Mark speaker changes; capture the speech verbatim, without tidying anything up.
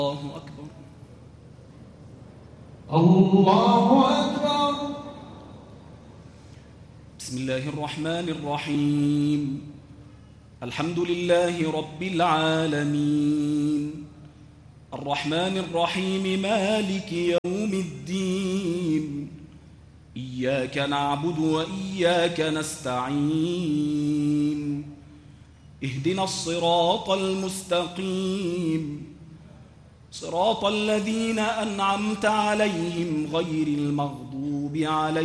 Speaker 1: الله أكبر.
Speaker 2: الله أكبر.
Speaker 1: بسم الله الرحمن الرحيم. الحمد لله رب العالمين الرحمن الرحيم مالك يوم الدين إياك نعبد وإياك نستعين اهدنا الصراط المستقيم صراط الذين أنعمت عليهم غير المغضوب عليهم